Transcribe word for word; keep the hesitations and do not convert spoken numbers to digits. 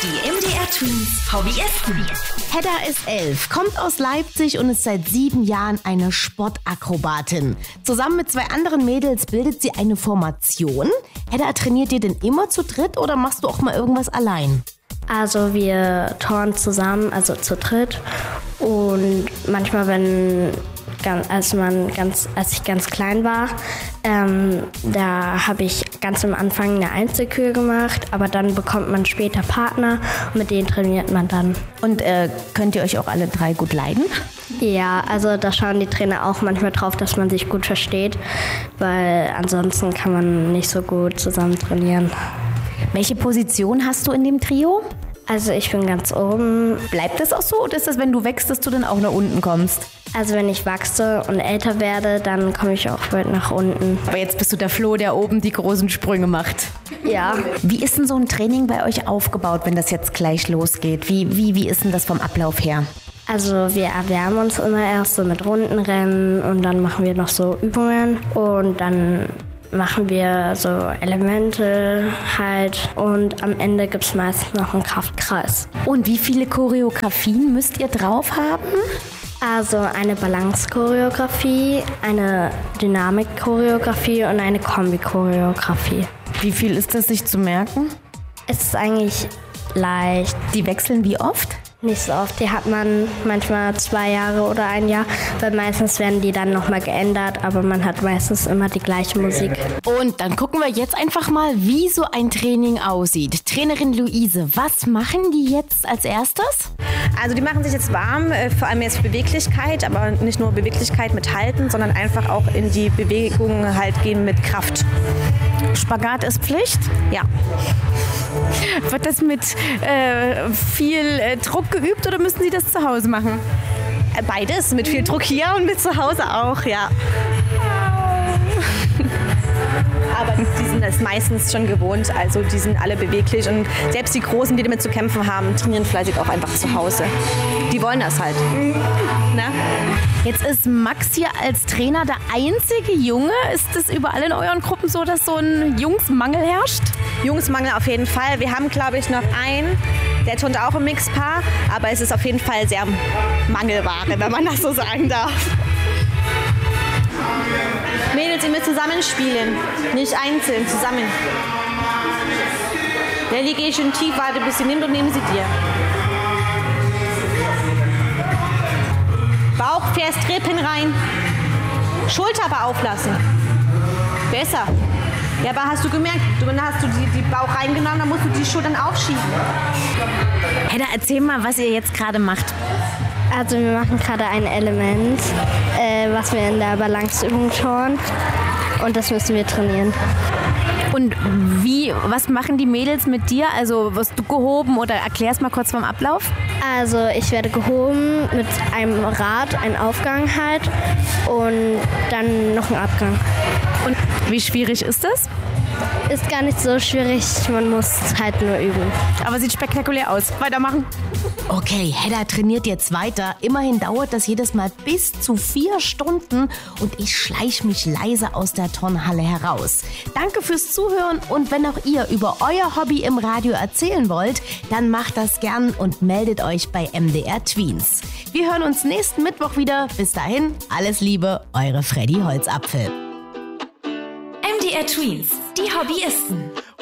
Die M D R Twins Hobbyisten. Hedda ist elf, kommt aus Leipzig und ist seit sieben Jahren eine Sportakrobatin. Zusammen mit zwei anderen Mädels bildet sie eine Formation. Hedda, trainiert ihr denn immer zu dritt oder machst du auch mal irgendwas allein? Also wir turnen zusammen, also zu dritt. Und manchmal, wenn als man ganz, als ich ganz klein war, ähm, da habe ich ganz am Anfang eine Einzelkür gemacht, aber dann bekommt man später Partner und mit denen trainiert man dann. Und äh, könnt ihr euch auch alle drei gut leiden? Ja, also da schauen die Trainer auch manchmal drauf, dass man sich gut versteht, weil ansonsten kann man nicht so gut zusammen trainieren. Welche Position hast du in dem Trio? Also ich bin ganz oben. Bleibt das auch so oder ist das, wenn du wächst, dass du dann auch nach unten kommst? Also wenn ich wachse und älter werde, dann komme ich auch bald nach unten. Aber jetzt bist du der Flo, der oben die großen Sprünge macht. Ja. Wie ist denn so ein Training bei euch aufgebaut, wenn das jetzt gleich losgeht? Wie, wie, wie ist denn das vom Ablauf her? Also wir erwärmen uns immer erst so mit Rundenrennen und dann machen wir noch so Übungen und dann machen wir so Elemente halt und am Ende gibt es meistens noch einen Kraftkreis. Und wie viele Choreografien müsst ihr drauf haben? Also eine Balance-Choreografie, eine Dynamik-Choreografie und eine Kombi-Choreografie. Wie viel ist das, sich zu merken? Es ist eigentlich leicht. Die wechseln wie oft? Nicht so oft. Die hat man manchmal zwei Jahre oder ein Jahr, weil meistens werden die dann nochmal geändert, aber man hat meistens immer die gleiche Musik. Und dann gucken wir jetzt einfach mal, wie so ein Training aussieht. Trainerin Luise, was machen die jetzt als erstes? Also die machen sich jetzt warm, vor allem jetzt Beweglichkeit, aber nicht nur Beweglichkeit mit Halten, sondern einfach auch in die Bewegung halt gehen mit Kraft. Spagat ist Pflicht? Ja. Wird das mit äh, viel äh, Druck geübt oder müssen Sie das zu Hause machen? Beides, mit viel Druck hier und mit zu Hause auch, ja. Aber die sind das meistens schon gewohnt, also die sind alle beweglich und selbst die Großen, die damit zu kämpfen haben, trainieren fleißig auch einfach zu Hause. Die wollen das halt. Na? Jetzt ist Max hier als Trainer der einzige Junge. Ist es überall in euren Gruppen so, dass so ein Jungsmangel herrscht? Jungsmangel auf jeden Fall. Wir haben, glaube ich, noch einen, der turnt auch im Mixpaar, aber es ist auf jeden Fall sehr Mangelware, wenn man das so sagen darf. Mädels, ihr müsst zusammen spielen, nicht einzeln, zusammen. Lelli, geh schön tief, warte bis sie nimmt und nehme sie dir. Bauch fährst Rippen rein, Schulter aber auflassen. Besser. Ja, aber hast du gemerkt, dann hast du die, die Bauch reingenommen, dann musst du die Schultern aufschieben. Hedda, erzähl mal, was ihr jetzt gerade macht. Also wir machen gerade ein Element, äh, was wir in der Balanceübung turnen und das müssen wir trainieren. Und wie, was machen die Mädels mit dir? Also wirst du gehoben oder erklär's mal kurz vom Ablauf? Also ich werde gehoben mit einem Rad, ein Aufgang halt und dann noch ein Abgang. Und wie schwierig ist das? Ist gar nicht so schwierig, man muss halt nur üben. Aber sieht spektakulär aus. Weitermachen. Okay, Hedda trainiert jetzt weiter. Immerhin dauert das jedes Mal bis zu vier Stunden und ich schleiche mich leise aus der Turnhalle heraus. Danke fürs Zuhören und wenn auch ihr über euer Hobby im Radio erzählen wollt, dann macht das gern und meldet euch bei M D R Tweens. Wir hören uns nächsten Mittwoch wieder. Bis dahin, alles Liebe, eure Freddy Holzapfel. M D R Tweens, die Hobbyisten.